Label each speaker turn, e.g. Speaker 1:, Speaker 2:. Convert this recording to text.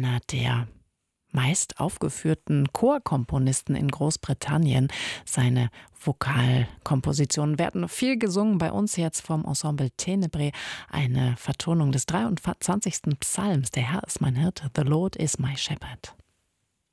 Speaker 1: einer der meist aufgeführten Chorkomponisten in Großbritannien. Seine Vokalkompositionen werden viel gesungen, bei uns jetzt vom Ensemble Tenebrae, eine Vertonung des 23. Psalms. Der Herr ist mein Hirte, the Lord is my shepherd.